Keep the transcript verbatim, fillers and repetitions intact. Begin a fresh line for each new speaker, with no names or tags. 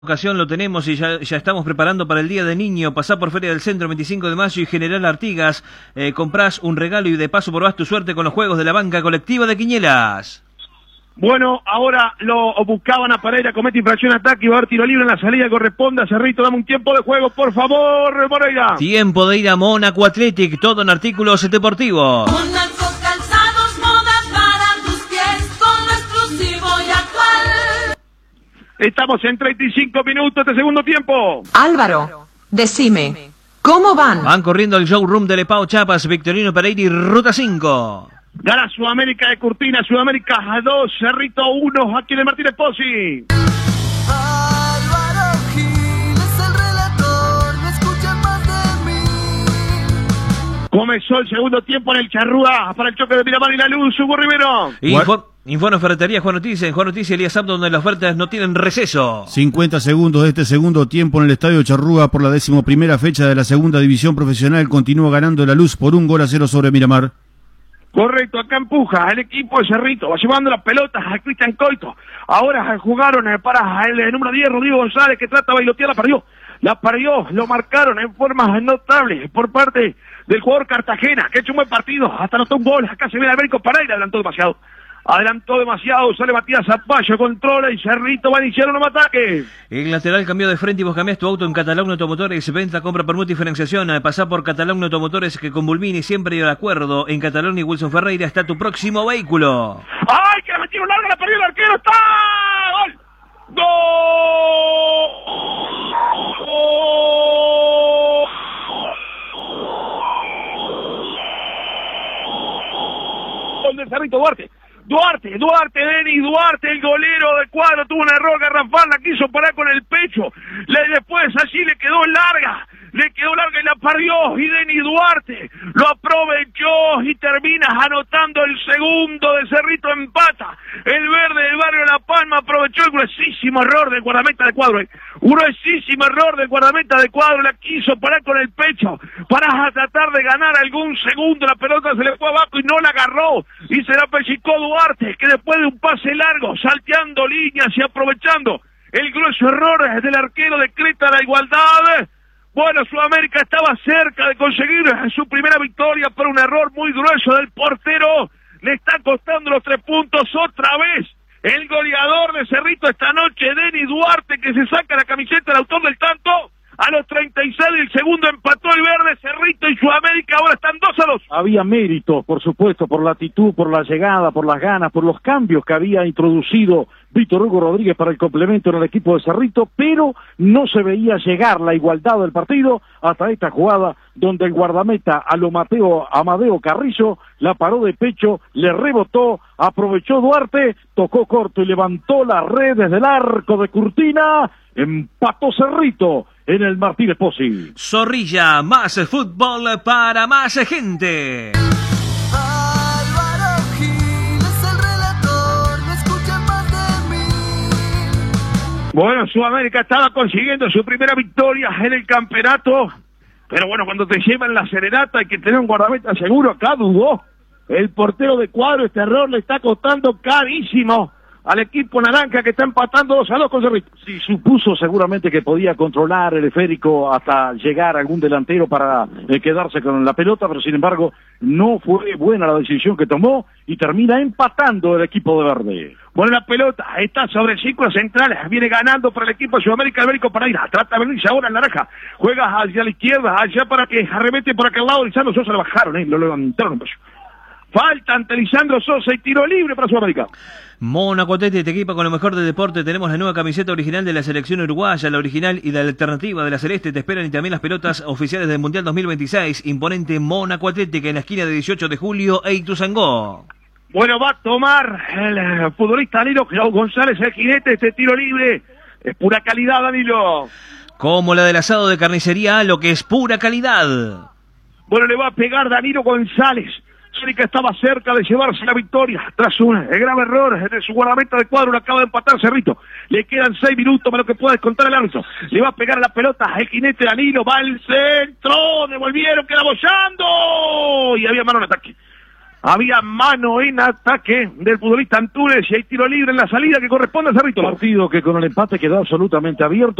ocasión lo tenemos y ya, ya estamos preparando para el Día del Niño. Pasá por Feria del Centro veinticinco de mayo y General Artigas, eh, comprás un regalo y de paso probás tu suerte con los juegos de la banca colectiva de Quiñelas.
Bueno, ahora lo buscaban a Pereira, comete infracción, ataque y va a haber tiro libre en la salida, corresponde a Cerrito. Dame un tiempo de juego, por favor, Moreira.
Tiempo de ir a Mónaco Athletic, todo en artículos deportivos.
Mónaco calzados, moda para tus pies, con lo exclusivo y actual.
Estamos en treinta y cinco minutos de segundo tiempo.
Álvaro, decime, ¿cómo van?
Van corriendo el showroom de Lepao Chiapas, Victorino Pereira y Ruta cinco.
Gana Sudamérica de Curtina, Sudamérica dos, Cerrito uno, aquí en el Martínez Pozzi.
Álvaro Gil es el relator, no escuchen más de mí.
Comenzó el segundo tiempo en el Charrúa para el choque de Miramar y La Luz, Hugo Rivero.
Info, Infono Ferretería Juan Noticias, Juan Noticias Elías Abdo, donde las ofertas no tienen receso.
cincuenta segundos de este segundo tiempo en el Estadio Charrúa por la decimoprimera fecha de la segunda división profesional. Continúa ganando La Luz por un gol a cero sobre Miramar.
Correcto, acá empuja el equipo de Cerrito, va llevando las pelotas a Cristian Coito. Ahora jugaron para el número diez, Rodrigo González, que trata de bailotear, la perdió. La perdió, lo marcaron en forma notable por parte del jugador Cartagena, que ha hecho un buen partido, hasta anotó un gol. Acá se ve Alberto Pereira, adelantó demasiado. Adelantó demasiado, sale Matías Zapallo, controla y Cerrito va a iniciar un ataque.
El lateral cambió de frente y vos cambiás tu auto en Catalán Automotores. Venta, compra, permuta y financiación. Pasá por Catalán Automotores, que con Bulmini siempre hay de acuerdo. En Catalán y Wilson Ferreira está tu próximo vehículo.
¡Ay, que la metieron larga, la perdió el arquero! ¡Está! ¡Gol! ¡Gol! ¡Gol de Cerrito Duarte! Duarte, Duarte, Denis Duarte, el golero de Cuadro, tuvo un error garrafal, la quiso parar con el pecho, le, después allí le quedó larga, le quedó larga y la perdió, y Denis Duarte lo aprovechó y termina anotando el segundo de Cerrito, empata, el verde del barrio La Palma aprovechó el gruesísimo error del guardameta de Cuadro, eh. un gruesísimo error del guardameta de Cuadro, la quiso parar con el pecho, para tratar de ganar algún segundo, la pelota se le fue abajo y no la agarró, y se la pellizcó Duarte, que después de un pase largo, salteando líneas y aprovechando el grueso error del arquero decreta la igualdad. Bueno, Sudamérica estaba cerca de conseguir su primera victoria, pero un error muy grueso del portero le está costando los tres puntos otra vez. El goleador de Cerrito esta noche, Denis Duarte, que se saca la camiseta del autor del tanto. A los treinta y seis del segundo empató el verde, Cerrito y Sudamérica ahora están dos a dos.
Había mérito, por supuesto, por la actitud, por la llegada, por las ganas, por los cambios que había introducido Víctor Hugo Rodríguez para el complemento en el equipo de Cerrito, pero no se veía llegar la igualdad del partido hasta esta jugada donde el guardameta a lo Mateo Amadeo Carrizo la paró de pecho, le rebotó, aprovechó Duarte, tocó corto y levantó la red desde el arco de Curtina, empató Cerrito en el Martínez Pozzi.
Zorrilla, más fútbol para más gente.
Álvaro Gil es el relator, no escuchen más de mí.
Bueno, Sudamérica estaba consiguiendo su primera victoria en el campeonato, pero bueno, cuando te llevan la serenata hay que tener un guardameta seguro. Acá dudó el portero de Cuadro, este error le está costando carísimo al equipo naranja, que está empatando dos a dos con Cerrito.
Sí, supuso seguramente que podía controlar el esférico hasta llegar a algún delantero para eh, quedarse con la pelota, pero sin embargo no fue buena la decisión que tomó y termina empatando el equipo de verde.
Bueno, la pelota está sobre círculos centrales, viene ganando para el equipo de Sudamérica, Alberto Pereira, trata de venirse ahora el naranja, juega hacia la izquierda, allá para que arremete por aquel lado, Lisandro Sosa le bajaron, eh, lo levantaron un peso. Falta ante Lisandro Sosa y tiro libre para Sudamérica.
Mónaco Athletic te equipa con lo mejor del deporte. Tenemos la nueva camiseta original de la selección uruguaya, la original y la alternativa de la celeste. Te esperan y también las pelotas oficiales del Mundial dos mil veintiséis. Imponente Mónaco Athletic en la esquina de dieciocho de julio e Ituzaingó.
Bueno, va a tomar el futbolista Danilo González, el jinete, este tiro libre. Es pura calidad, Danilo.
Como la del asado de carnicería, lo que es pura calidad.
Bueno, le va a pegar Danilo González. Sónica estaba cerca de llevarse la victoria tras un grave error de su guardameta de Cuadro, lo acaba de empatar Cerrito. Le quedan seis minutos para lo que pueda descontar el árbitro. Le va a pegar a la pelota el jinete Danilo, va al centro, devolvieron, queda bollando y había mano en ataque. Había mano en ataque del futbolista Antunes y hay tiro libre en la salida que corresponde a Cerrito.
Partido que con el empate quedó absolutamente abierto.